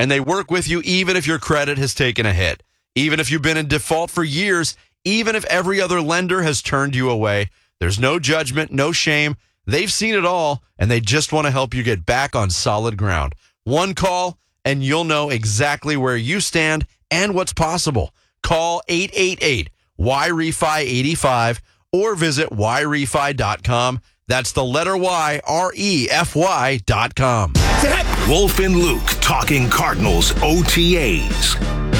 and they work with you even if your credit has taken a hit, even if you've been in default for years, even if every other lender has turned you away. There's no judgment, no shame. They've seen it all, and they just want to help you get back on solid ground. One call, and you'll know exactly where you stand and what's possible. Call 888-YREFI85 or visit YREFI.com. That's the letter Y, REFY.com. Wolf and Luke talking Cardinals OTAs.